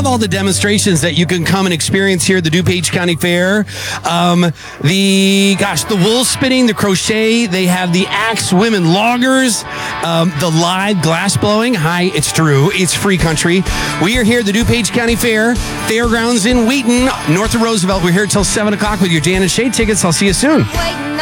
all the demonstrations that you can come and experience here at the DuPage County Fair. The wool spinning, the crochet. They have the Axe Women Loggers, the live glass blowing. Hi, it's Drew. It's Free Country. We are here at the DuPage County Fair, Fairgrounds in Wheaton, north of Roosevelt. We're here until 7 o'clock with your Dan and Shay tickets. I'll see you soon.